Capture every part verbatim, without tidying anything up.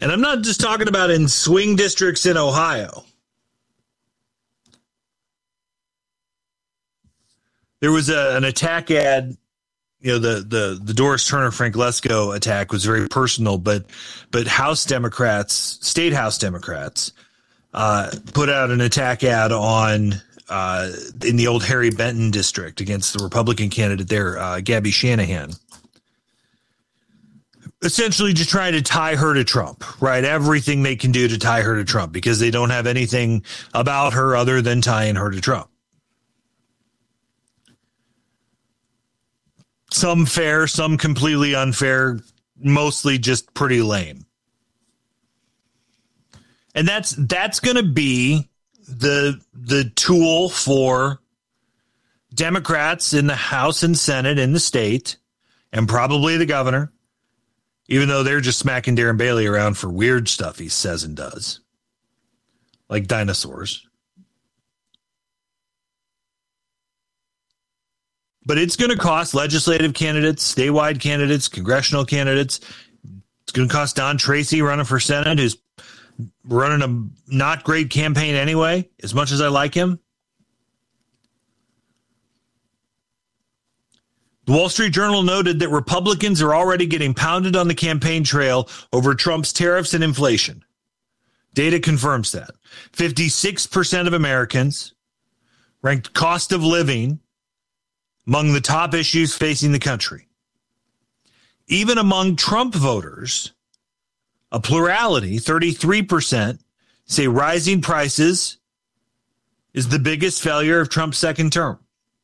And I'm not just talking about in swing districts in Ohio. There was a, an attack ad, you know, the, the, the Doris Turner Frank Lesko attack was very personal, but, but House Democrats, state House Democrats, uh, put out an attack ad on, uh, in the old Harry Benton district against the Republican candidate there, uh, Gabby Shanahan. Essentially just trying to tie her to Trump, right? Everything they can do to tie her to Trump because they don't have anything about her other than tying her to Trump. Some fair, some completely unfair, mostly just pretty lame. And that's that's going to be the the tool for Democrats in the House and Senate in the state, and probably the governor, even though they're just smacking Darren Bailey around for weird stuff he says and does, like dinosaurs. But it's going to cost legislative candidates, statewide candidates, congressional candidates. It's going to cost Don Tracy running for Senate, who's running a not great campaign anyway, as much as I like him. The Wall Street Journal noted that Republicans are already getting pounded on the campaign trail over Trump's tariffs and inflation. Data confirms that. fifty-six percent of Americans ranked cost of living among the top issues facing the country. Even among Trump voters, a plurality, thirty-three percent, say rising prices is the biggest failure of Trump's second term.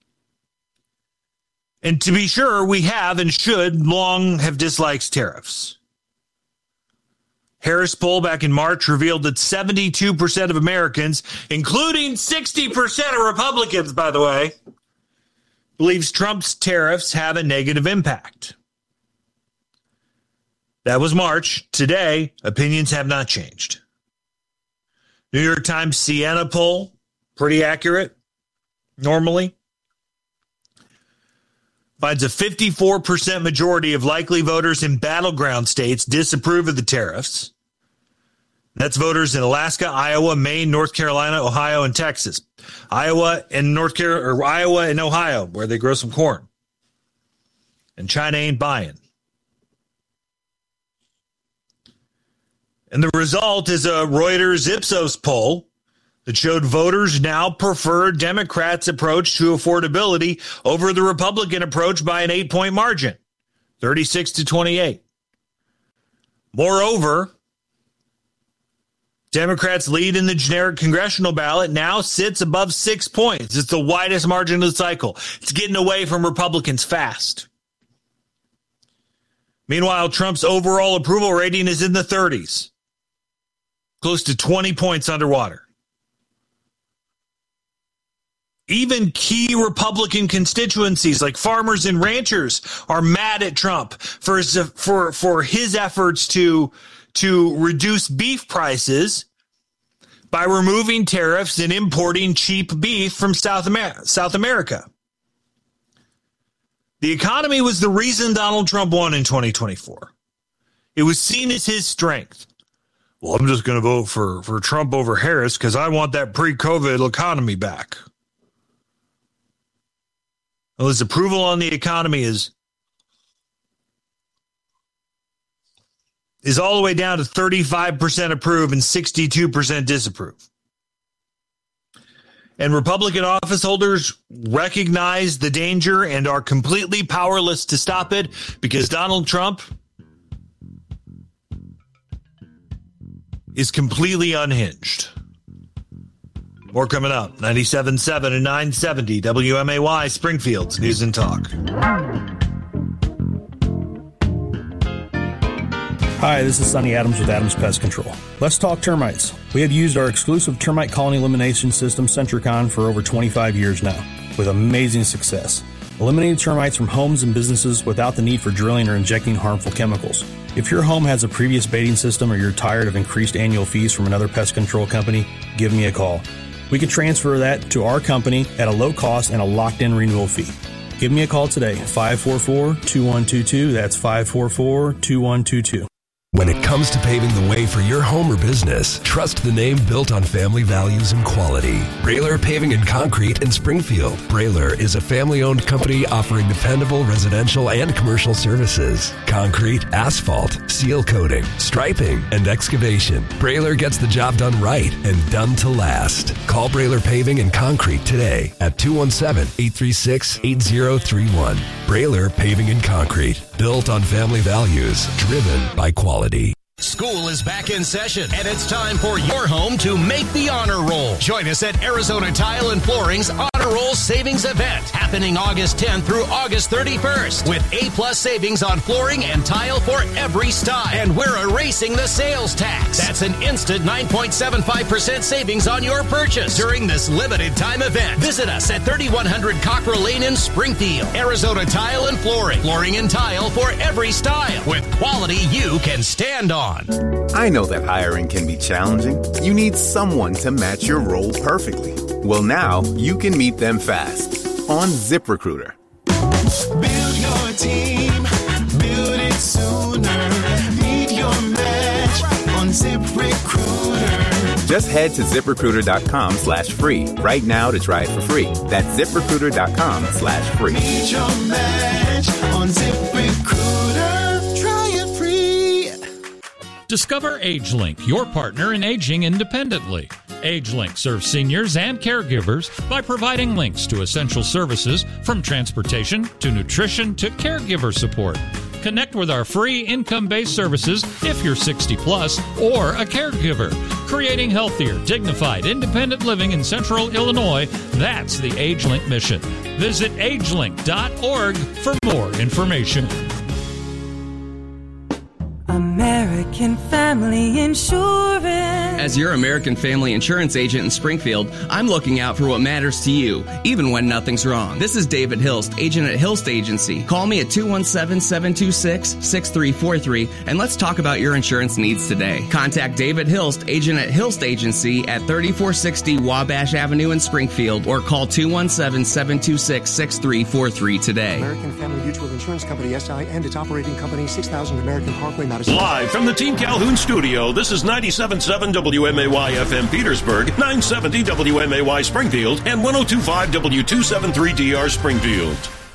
And to be sure, we have and should long have disliked tariffs. Harris poll back in March revealed that seventy-two percent of Americans, including sixty percent of Republicans, by the way, believes Trump's tariffs have a negative impact. That was March. Today, opinions have not changed. New York Times Siena poll, pretty accurate, normally. Finds a fifty-four percent majority of likely voters in battleground states disapprove of the tariffs. That's voters in Alaska, Iowa, Maine, North Carolina, Ohio, and Texas. Iowa and North Carolina, or Iowa and Ohio, where they grow some corn. And China ain't buying. And the result is a Reuters Ipsos poll that showed voters now prefer Democrats' approach to affordability over the Republican approach by an eight-point margin, thirty-six to twenty-eight. Moreover, Democrats' lead in the generic congressional ballot now sits above six points. It's the widest margin of the cycle. It's getting away from Republicans fast. Meanwhile, Trump's overall approval rating is in the thirties, close to twenty points underwater. Even key Republican constituencies like farmers and ranchers are mad at Trump for his, for, for his efforts to, to reduce beef prices by removing tariffs and importing cheap beef from South America. South America. The economy was the reason Donald Trump won in twenty twenty-four. It was seen as his strength. Well, I'm just going to vote for, for Trump over Harris because I want that pre-COVID economy back. Well, his approval on the economy is, is all the way down to thirty-five percent approve and sixty-two percent disapprove. And Republican office holders recognize the danger and are completely powerless to stop it because Donald Trump is completely unhinged. More coming up. ninety-seven point seven and nine seventy W M A Y, Springfield's News and Talk. Hi, this is Sonny Adams with Adams Pest Control. Let's talk termites. We have used our exclusive termite colony elimination system, Centricon, for over twenty-five years now, with amazing success. Eliminating termites from homes and businesses without the need for drilling or injecting harmful chemicals. If your home has a previous baiting system or you're tired of increased annual fees from another pest control company, give me a call. We can transfer that to our company at a low cost and a locked-in renewal fee. Give me a call today, five four four, two one two two. That's five four four, two one two two. When it comes to paving the way for your home or business, trust the name built on family values and quality. Brailer Paving and Concrete in Springfield. Brailer is a family-owned company offering dependable residential and commercial services. Concrete, asphalt, seal coating, striping, and excavation. Brailer gets the job done right and done to last. Call Brailer Paving and Concrete today at two one seven, eight three six, eight zero three one. Brailer Paving and Concrete. Built on family values, driven by quality. School is back in session, and it's time for your home to make the honor roll. Join us at Arizona Tile and Flooring's Honor Roll Savings Event, happening August tenth through August thirty-first, with A-plus savings on flooring and tile for every style. And we're erasing the sales tax. That's an instant nine point seven five percent savings on your purchase during this limited time event. Visit us at thirty-one hundred Cockrell Lane in Springfield. Arizona Tile and Flooring. Flooring and tile for every style, with quality you can stand on. I know that hiring can be challenging. You need someone to match your role perfectly. Well, now you can meet them fast on ZipRecruiter. Build your team, build it sooner. Meet your match on ZipRecruiter. Just head to ZipRecruiter.com slash free right now to try it for free. That's ZipRecruiter.com slash free. Meet your match on ZipRecruiter. Try it free. Discover AgeLink, your partner in aging independently. AgeLink serves seniors and caregivers by providing links to essential services from transportation to nutrition to caregiver support. Connect with our free income-based services if you're sixty plus or a caregiver. Creating healthier, dignified, independent living in Central Illinois, that's the AgeLink mission. Visit agelink dot org for more information. American Family Insurance. As your American Family Insurance agent in Springfield, I'm looking out for what matters to you, even when nothing's wrong. This is David Hilst, agent at Hilst Agency. Call me at two one seven, seven two six, six three four three and let's talk about your insurance needs today. Contact David Hilst, agent at Hilst Agency at thirty-four sixty Wabash Avenue in Springfield, or call two one seven, seven two six, six three four three today. American Family Mutual Insurance Company, S I, and its operating company, six thousand American Parkway, Madison. Live from the Team Calhoun studio, this is ninety-seven point seven W M A Y F M Petersburg, nine seventy W M A Y Springfield, and one oh two point five W two seventy-three D R Springfield.